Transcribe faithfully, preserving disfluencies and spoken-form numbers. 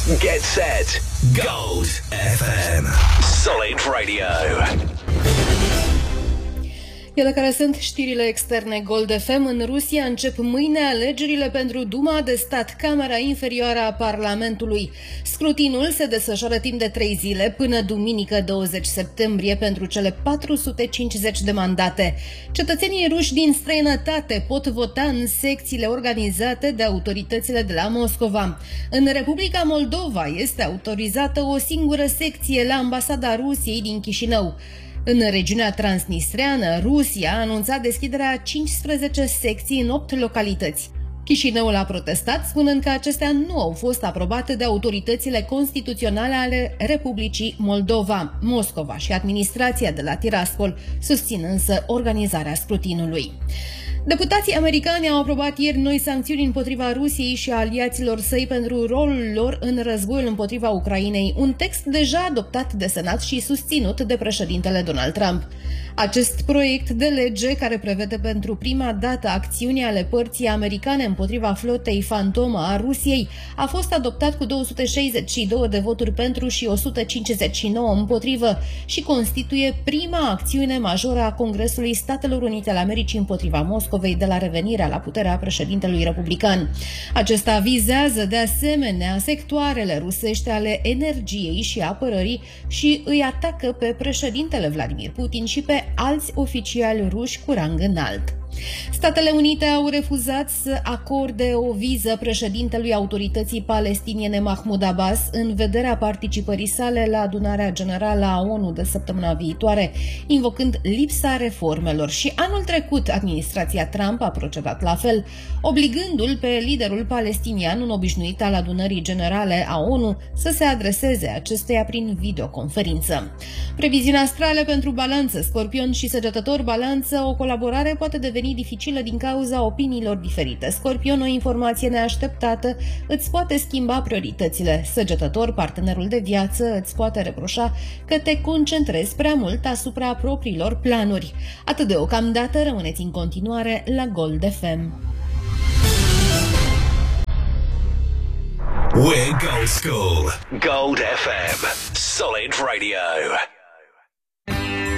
Get set. Gold F M. Solid Radio. Ele care sunt știrile externe Gold F M. În Rusia încep mâine alegerile pentru Duma de Stat, Camera Inferioară a Parlamentului. Scrutinul se desfășoară timp de trei zile până duminică douăzeci septembrie pentru cele patru sute cincizeci de mandate. Cetățenii ruși din străinătate pot vota în secțiile organizate de autoritățile de la Moscova. În Republica Moldova este autorizată o singură secție la Ambasada Rusiei din Chișinău. În regiunea transnistreană, Rusia a anunțat deschiderea a cincisprezece secții în opt localități. Chișinăul a protestat, spunând că acestea nu au fost aprobate de autoritățile constituționale ale Republicii Moldova. Moscova și administrația de la Tiraspol susțin însă organizarea scrutinului. Deputații americani au aprobat ieri noi sancțiuni împotriva Rusiei și a aliaților săi pentru rolul lor în războiul împotriva Ucrainei, un text deja adoptat de Senat și susținut de președintele Donald Trump. Acest proiect de lege, care prevede pentru prima dată acțiuni ale părții americane împotriva flotei fantomă a Rusiei, a fost adoptat cu două sute șaizeci și doi de voturi pentru și o sută cincizeci și nouă împotrivă și constituie prima acțiune majoră a Congresului Statelor Unite ale Americii împotriva Moscovei de la revenirea la puterea președintelui republican. Acesta vizează de asemenea sectoarele rusești ale energiei și apărării și îi atacă pe președintele Vladimir Putin și pe alți oficiali ruși cu rang înalt. Statele Unite au refuzat să acorde o viză președintelui Autorității Palestiniene Mahmoud Abbas în vederea participării sale la adunarea generală a ONU de săptămâna viitoare, invocând lipsa reformelor. Și anul trecut administrația Trump a procedat la fel, obligându-l pe liderul palestinian înobișnuit al adunării generale a ONU să se adreseze acesteia prin videoconferință. Previziunea astrală pentru Balanță, Scorpion și Săgetător. Balanță, o colaborare poate deveni dificilă din cauza opiniilor diferite. Scorpion, o informație neașteptată îți poate schimba prioritățile. Săgetător, partenerul de viață îți poate reproșa că te concentrezi prea mult asupra propriilor planuri. Atât deocamdată, rămâneți în continuare la Gold F M. We're Gold School. Gold F M. Solid Radio.